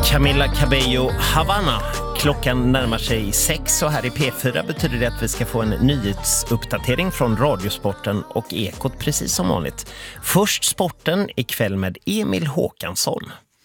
Camila Cabello, Havana. Klockan närmar sig 6 och här i P4 betyder det att vi ska få en nyhetsuppdatering från Radiosporten och Ekot precis som vanligt. Först sporten ikväll med Emil Håkansson.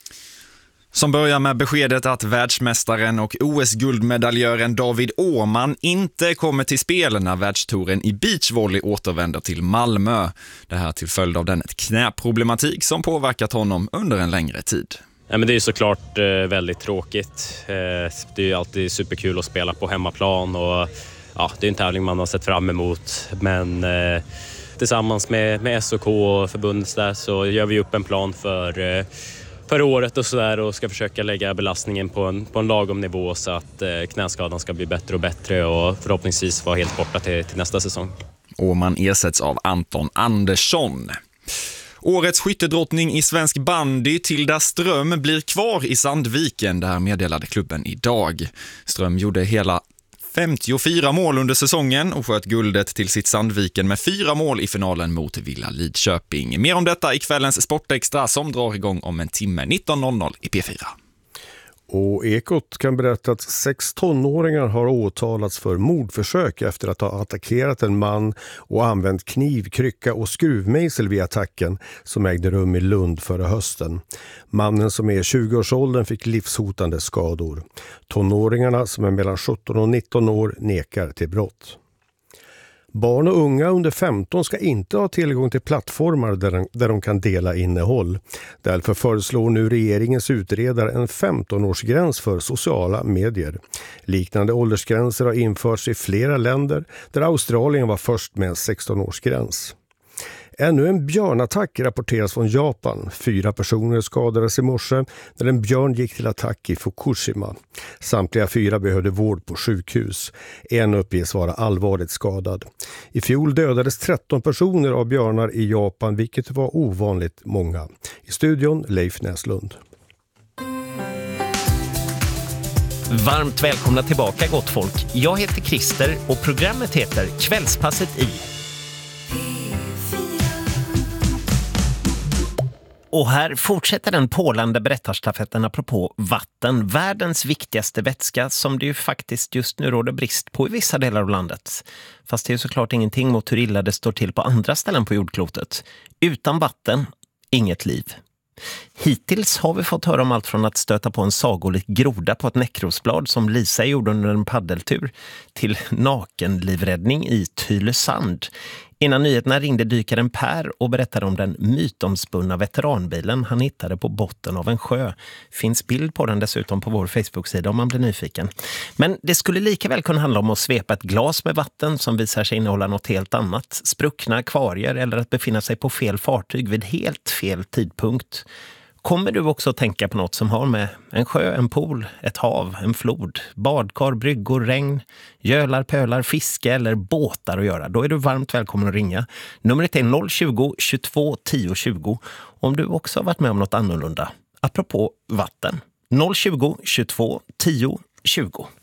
Som börjar med beskedet att världsmästaren och OS-guldmedaljören David Åhman inte kommer till spel när världstouren i beachvolley återvänder till Malmö. Det här till följd av den knäproblematik som påverkat honom under en längre tid. Ja, men det är ju såklart väldigt tråkigt. Det är ju alltid superkul att spela på hemmaplan och ja, det är en tävling man har sett fram emot. Men tillsammans med SOK och förbundet där så gör vi upp en plan för året och sådär och ska försöka lägga belastningen på en lagom nivå så att knäskadan ska bli bättre och bättre och förhoppningsvis vara helt borta till nästa säsong. Åhman ersätts av Anton Andersson. Årets skyttedrottning i svensk bandy, Tilda Ström, blir kvar i Sandviken. Det här meddelade klubben idag. Ström gjorde hela 54 mål under säsongen och sköt guldet till sitt Sandviken med 4 mål i finalen mot Villa Lidköping. Mer om detta i kvällens Sportextra som drar igång om en timme 19.00 i P4. Och Ekot kan berätta att 6 tonåringar har åtalats för mordförsök efter att ha attackerat en man och använt kniv, krycka och skruvmejsel vid attacken som ägde rum i Lund förra hösten. Mannen som är i 20-årsåldern fick livshotande skador. Tonåringarna som är mellan 17 och 19 år nekar till brott. Barn och unga under 15 ska inte ha tillgång till plattformar där de kan dela innehåll. Därför föreslår nu regeringens utredare en 15-årsgräns för sociala medier. Liknande åldersgränser har införts i flera länder där Australien var först med en 16-årsgräns. Ännu en björnattack rapporteras från Japan. 4 personer skadades i morse när en björn gick till attack i Fukushima. Samtliga 4 behövde vård på sjukhus. En uppges vara allvarligt skadad. I fjol dödades 13 personer av björnar i Japan, vilket var ovanligt många. I studion Leif Näslund. Varmt välkomna tillbaka gott folk. Jag heter Christer och programmet heter Kvällspasset i. Och här fortsätter den pålande berättarstafetten apropå vatten, världens viktigaste vätska som det ju faktiskt just nu råder brist på i vissa delar av landet. Fast det är ju såklart ingenting mot hur illa det står till på andra ställen på jordklotet. Utan vatten, inget liv. Hittills har vi fått höra om allt från att stöta på en sagolik groda på ett näckrosblad som Lisa gjorde under en paddeltur till nakenlivräddning i Tylösand. Innan nyheterna ringde dykaren Per och berättade om den mytomspunna veteranbilen han hittade på botten av en sjö. Finns bild på den dessutom på vår Facebook-sida om man blir nyfiken. Men det skulle lika väl kunna handla om att svepa ett glas med vatten som visar sig innehålla något helt annat. Spruckna akvarier eller att befinna sig på fel fartyg vid helt fel tidpunkt. Kommer du också att tänka på något som har med en sjö, en pool, ett hav, en flod, badkar, bryggor, regn, gölar, pölar, fiske eller båtar att göra? Då är du varmt välkommen att ringa. Numret är 020 22 10 20 om du också har varit med om något annorlunda. Apropå vatten. 020 22 10 20.